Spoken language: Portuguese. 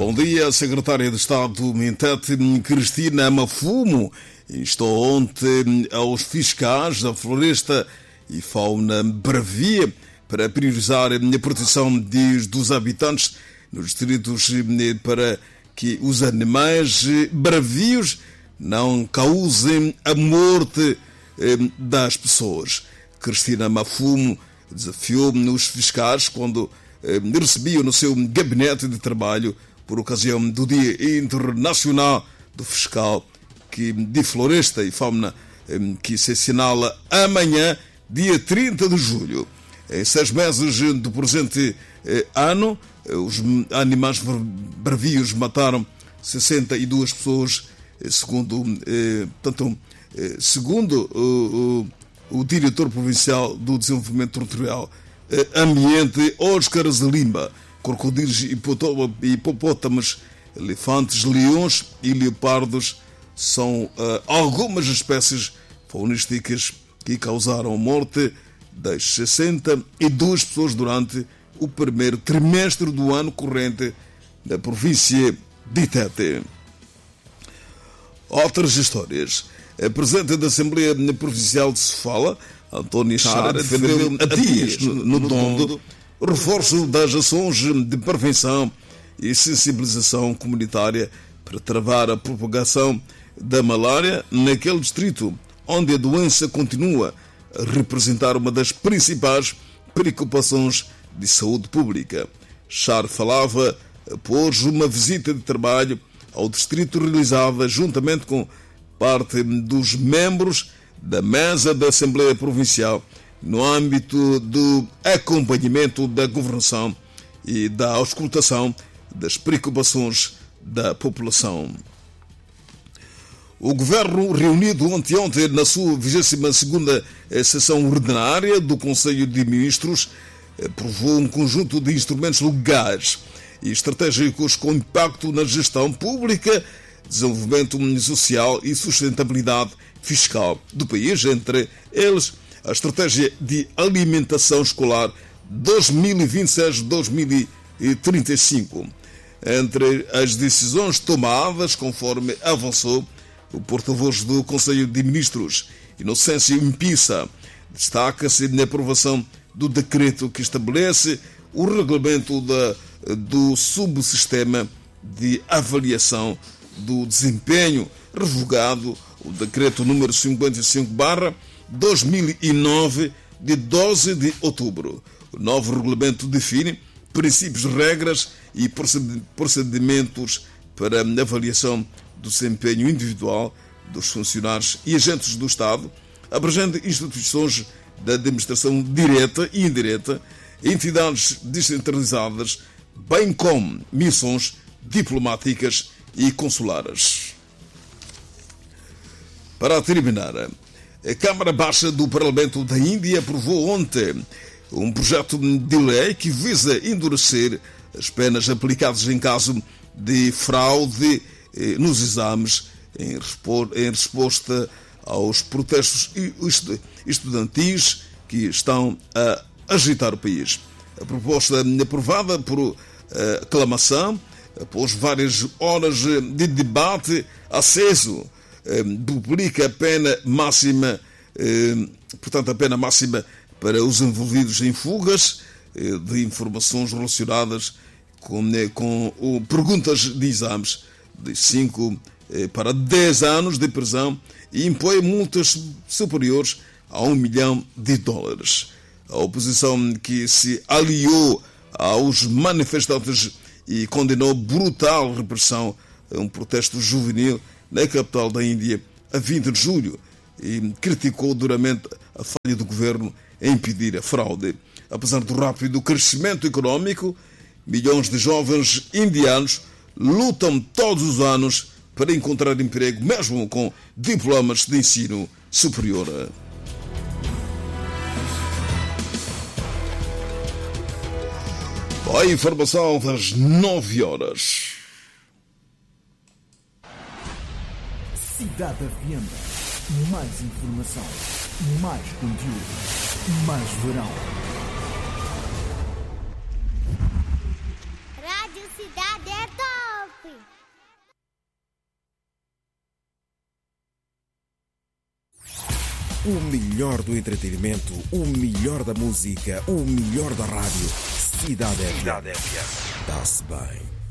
Bom dia, secretária de Estado do Mintete, Cristina Mafumo, instou ontem aos fiscais da Floresta e Fauna Bravia para priorizar a proteção dos habitantes nos distritos para que os animais bravios não causem a morte das pessoas. Cristina Mafumo desafiou os fiscais quando recebia no seu gabinete de trabalho por ocasião do Dia Internacional do Fiscal de Floresta e Fauna, que se assinala amanhã, dia 30 de julho. Em 6 meses do presente ano, os animais bravios mataram 62 pessoas, segundo o diretor provincial do Desenvolvimento Territorial Ambiente, Óscar Zelimba. Crocodilos, hipopótamos, elefantes, leões e leopardos são algumas espécies faunísticas que causaram a morte das 62 pessoas durante o primeiro trimestre do ano corrente na província de Tete. Outras histórias. A presidente da Assembleia Provincial de Sofala, Antónia Chara, defendeu há dias no Dondo o reforço das ações de prevenção e sensibilização comunitária para travar a propagação da malária naquele distrito onde a doença continua a representar uma das principais preocupações de saúde pública. Char falava após uma visita de trabalho ao distrito realizada juntamente com parte dos membros da mesa da Assembleia Provincial no âmbito do acompanhamento da governação e da auscultação das preocupações da população. O Governo, reunido ontem na sua 22ª sessão ordinária do Conselho de Ministros, aprovou um conjunto de instrumentos legais e estratégicos com impacto na gestão pública, desenvolvimento social e sustentabilidade fiscal do país, entre eles a Estratégia de Alimentação Escolar 2026-2035. Entre as decisões tomadas, conforme avançou o porta-voz do Conselho de Ministros, Inocêncio Impissa, destaca-se na aprovação do decreto que estabelece o regulamento do subsistema de avaliação do desempenho, revogado o decreto número 55/2009 de 12 de outubro. O novo regulamento define princípios, regras e procedimentos para a avaliação do desempenho individual dos funcionários e agentes do Estado, abrangendo instituições da administração direta e indireta, entidades descentralizadas, bem como missões diplomáticas e consulares. Para terminar, a Câmara Baixa do Parlamento da Índia aprovou ontem um projeto de lei que visa endurecer as penas aplicadas em caso de fraude nos exames em resposta aos protestos estudantis que estão a agitar o país. A proposta aprovada por aclamação, após várias horas de debate aceso, duplica a pena máxima, a pena máxima para os envolvidos em fugas de informações relacionadas com perguntas de exames de 5 para 10 anos de prisão e impõe multas superiores a $1 milhão. A oposição, que se aliou aos manifestantes e condenou brutal repressão a um protesto juvenil na capital da Índia a 20 de julho e criticou duramente a falha do governo em impedir a fraude. Apesar do rápido crescimento econômico, milhões de jovens indianos lutam todos os anos para encontrar emprego, mesmo com diplomas de ensino superior. A informação das 9 horas. Cidade FM. Mais informação, mais conteúdo, mais verão. Rádio Cidade é top! O melhor do entretenimento, o melhor da música, o melhor da rádio. Cidade FM. Dá-se bem.